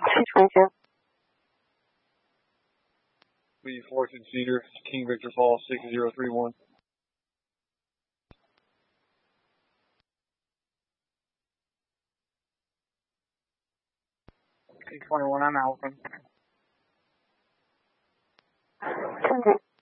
222. Lee Fortune Cedar, King Victor Falls 6031. 221, I'm Alvin. 10-10.